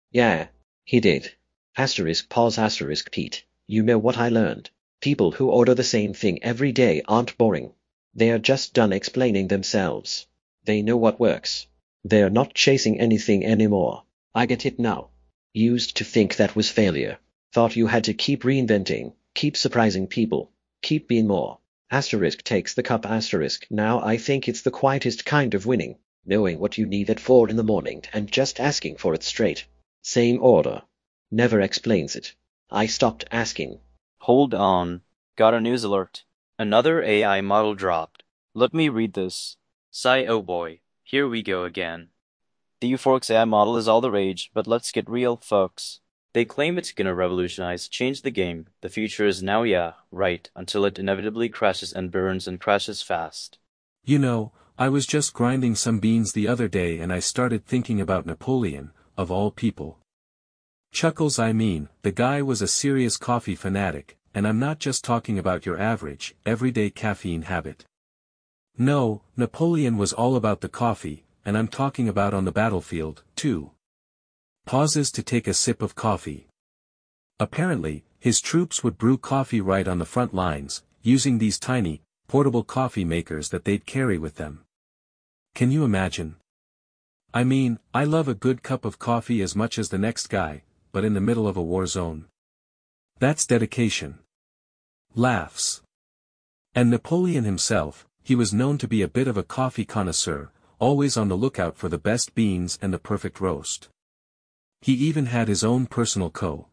Yeah, he did. Asterisk pause asterisk Pete. You know what I learned? People who order the same thing every day aren't boring. They're just done explaining themselves. They know what works. They're not chasing anything anymore. I get it now. Used to think that was failure. Thought you had to keep reinventing, keep surprising people, keep being more. Asterisk takes the cup asterisk. Now I think it's the quietest kind of winning. Knowing what you need at 4 in the morning and just asking for it straight. Same order. Never explains it. I stopped asking. Hold on. Got a news alert. Another AI model dropped. Let me read this. Sigh, oh boy. Here we go again. The Euphorix AI model is all the rage, but let's get real, folks. They claim it's gonna revolutionize, change the game. The future is now, yeah, right, until it inevitably crashes and burns and crashes fast. You know, I was just grinding some beans the other day and I started thinking about Napoleon, of all people. Chuckles, I mean, the guy was a serious coffee fanatic, and I'm not just talking about your average, everyday caffeine habit. No, Napoleon was all about the coffee, and I'm talking about on the battlefield, too. Pauses to take a sip of coffee. Apparently, his troops would brew coffee right on the front lines, using these tiny, portable coffee makers that they'd carry with them. Can you imagine? I mean, I love a good cup of coffee as much as the next guy, but in the middle of a war zone. That's dedication. Laughs. And Napoleon himself, he was known to be a bit of a coffee connoisseur, always on the lookout for the best beans and the perfect roast. He even had his own personal